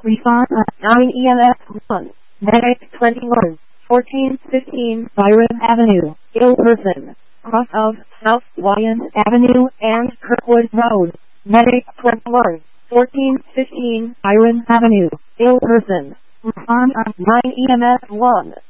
Respond 9 EMS 1. Medic 21. 1415 Byron Avenue, ill person. Cross of South Wyand Avenue and Kirkwood Road. Medic 21. 1415 Byron Avenue, ill person. Respond 9 EMS 1.